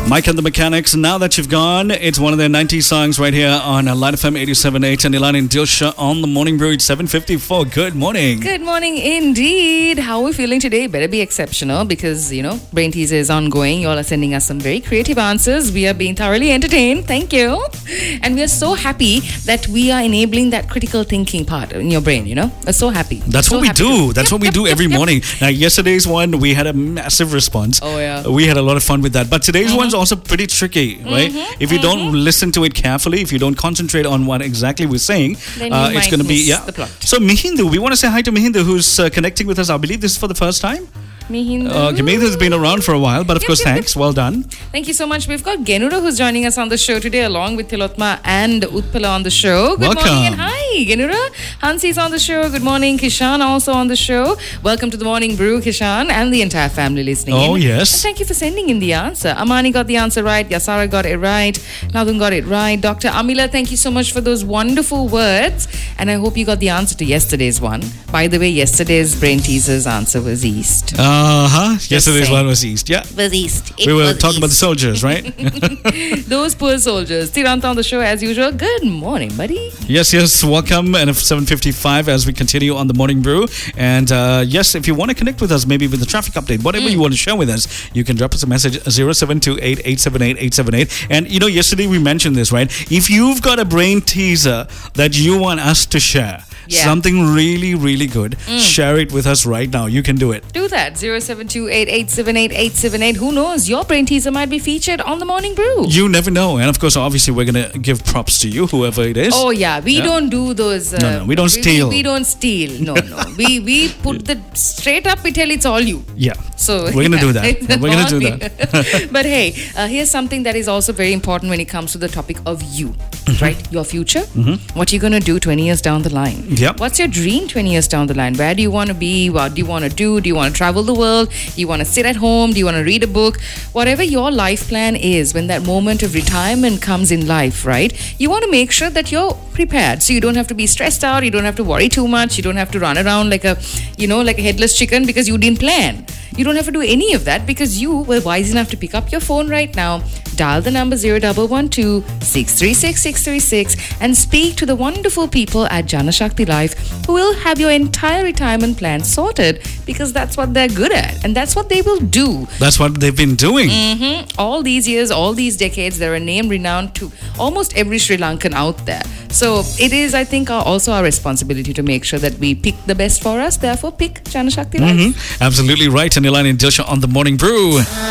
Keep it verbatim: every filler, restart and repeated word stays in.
Mike and the Mechanics. Now that you've gone, it's one of their nineties songs right here on Light F M eighty-seven point eight and Ilani and Dilsha on the Morning Brew. It's seven fifty-four. Good morning. Good morning indeed. How are we feeling today? Better be exceptional because, you know, Brain Teaser is ongoing. You all are sending us some very creative answers. We are being thoroughly entertained. Thank you. And we are so happy that we are enabling that critical thinking part in your brain, you know? We're so happy. That's so what we happy do. to- That's Yep, what we yep, do yep, every yep. morning. Now, yesterday's one, we had a massive response. Oh, yeah. We had a lot of fun with that. But today's one's also pretty tricky, right? If you don't listen to it carefully, if you don't concentrate on what exactly we're saying, Then uh, you it's might going to be, miss yeah. the plot. So, Mihindu, we want to say hi to Mihindu, who's uh, connecting with us. I believe this is for the first time. Mihindu. Uh, okay, Mihindu's been around for a while, but of Yep, course, yep, yep. thanks. Well done. Thank you so much. We've got Genura who's joining us on the show today along with Tilotma and Utpala on the show. Good Welcome. morning and hi, Genura. Hansi's on the show. Good morning. Kishan also on the show. Welcome to the Morning Brew, Kishan, and the entire family listening Oh, in. yes. And thank you for sending in the answer. Amani got the answer right. Yasara got it right. Nadun got it right. Doctor Amila, thank you so much for those wonderful words. And I hope you got the answer to yesterday's one. By the way, yesterday's Brain Teaser's answer was East. Uh huh. Yesterday's saying. one was East. Yeah. Was East. It We were was talking about the East. soldiers, right? Those poor soldiers. Tiranta on the show as usual. Good morning, buddy. Yes, yes. Welcome. And it's seven fifty-five as we continue on the Morning Brew. And uh, yes, if you want to connect with us, maybe with the traffic update, whatever you want to share with us, you can drop us a message zero seven two eight, eight seven eight, eight seven eight. And you know, yesterday we mentioned this, right? If you've got a brain teaser that you want us to share, Yeah. something really, really good, share it with us right now. You can do it. Do that. zero seven two eight, eight seven eight, eight seven eight. Who knows? Your brain teaser might be featured on the Morning Brew. You never know. And of course, obviously, we're going to give props to you, whoever it is. Oh yeah, we Yeah. don't do those. Uh, No, no, we don't We, steal. we don't steal. No, no. we we put the straight up. We tell it's all you. Yeah. So We're gonna do that. it's We're gonna all do me. that. But hey, uh, here's something that is also very important when it comes to the topic of you, right? Your future. What you're gonna do twenty years down the line. Yep. What's your dream twenty years down the line? Where do you want to be? What do you want to do? Do you want to travel the world? Do you want to sit at home? Do you want to read a book? Whatever your life plan is, when that moment of retirement comes in life, right? You want to make sure that you're prepared, so you don't have to be stressed out. You don't have to worry too much. You don't have to run around like a, you know, like a headless chicken because you didn't plan. You don't have to do any of that because you were wise enough to pick up your phone right now, dial the number zero one one two, six three six, six three six and speak to the wonderful people at Janashakti Life who will have your entire retirement plan sorted because that's what they're good at and that's what they will do. That's what they've been doing. Mhm. All these years, all these decades, they're a name renowned to almost every Sri Lankan out there. So it is, I think, our, also our responsibility to make sure that we pick the best for us. Therefore, pick Janashakti Life. Absolutely right. And Ilani and Dilsha on the Morning Brew.